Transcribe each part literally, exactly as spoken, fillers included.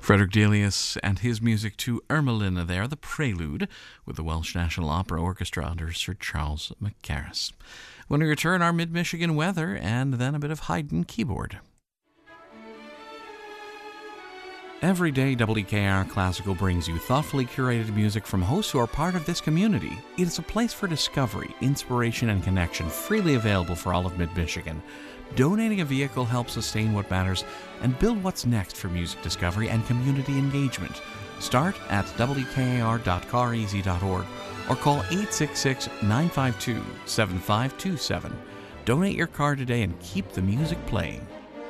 Frederick Delius and his music to Ermelina there, the prelude, with the Welsh National Opera Orchestra under Sir Charles Mackerras. When we return, our mid-Michigan weather and then a bit of Haydn keyboard. Every day, W K R Classical brings you thoughtfully curated music from hosts who are part of this community. It is a place for discovery, inspiration, and connection, freely available for all of mid-Michigan. Donating a vehicle helps sustain what matters and build what's next for music discovery and community engagement. Start at W K A R dot car easy dot org or call eight six six, nine five two, seven five two seven. Donate your car today and keep the music playing.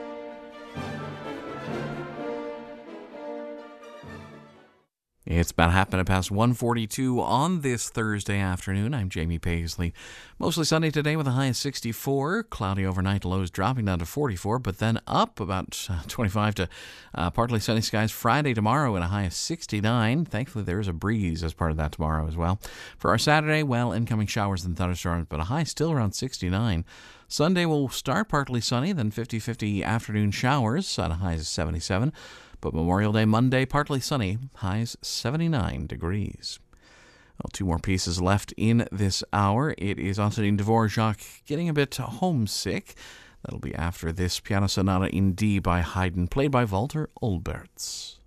It's about half minute past one forty-two on this Thursday afternoon. I'm Jamie Paisley. Mostly sunny today with a high of sixty-four. Cloudy overnight, lows dropping down to forty-four, but then up about twenty-five to uh, partly sunny skies Friday tomorrow and a high of sixty-nine. Thankfully, there's a breeze as part of that tomorrow as well. For our Saturday, well, incoming showers and thunderstorms, but a high still around sixty-nine. Sunday will start partly sunny, then fifty-fifty afternoon showers at a high of seventy-seven. But Memorial Day Monday, partly sunny, highs seventy-nine degrees. Well, two more pieces left in this hour. It is Antonin Dvorak getting a bit homesick. That'll be after this piano sonata in D by Haydn, played by Walter Olberts.